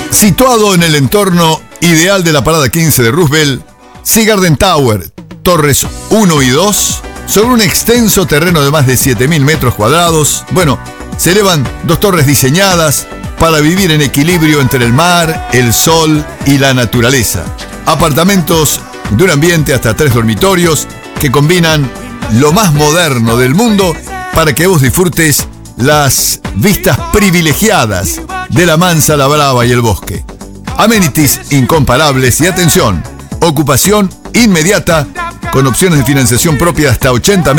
Situado en el entorno ideal de la parada 15 de Roosevelt, Sea Garden Tower, torres 1 y 2, sobre un extenso terreno de más de 7.000 metros cuadrados. Bueno, se elevan dos torres diseñadas para vivir en equilibrio entre el mar, el sol y la naturaleza. Apartamentos de un ambiente hasta 3 dormitorios que combinan lo más moderno del mundo para que vos disfrutes las vistas privilegiadas de la Mansa, la Brava y el bosque. Amenities incomparables y atención, ocupación inmediata con opciones de financiación propia hasta 80